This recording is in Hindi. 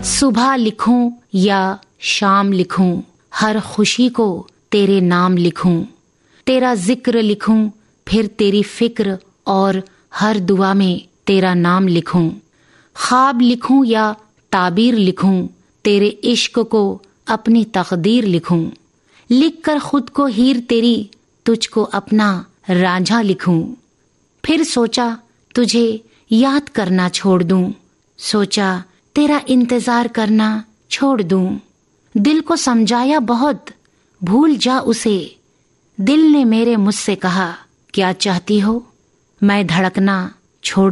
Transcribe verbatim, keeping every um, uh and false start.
सुबह लिखूं या शाम लिखूं, हर खुशी को तेरे नाम लिखूं। तेरा जिक्र लिखूं, फिर तेरी फिक्र और हर दुआ में तेरा नाम लिखूं। ख्वाब लिखूं या ताबीर लिखूं, तेरे इश्क को अपनी तकदीर लिखूं। लिख कर खुद को हीर तेरी, तुझको अपना रांझा लिखूं। फिर सोचा तुझे याद करना छोड़ दूं, सोचा तेरा इंतजार करना छोड़ दूं। दिल को समझाया बहुत, भूल जा उसे। दिल ने मेरे मुझसे कहा, क्या चाहती हो, मैं धड़कना छोड़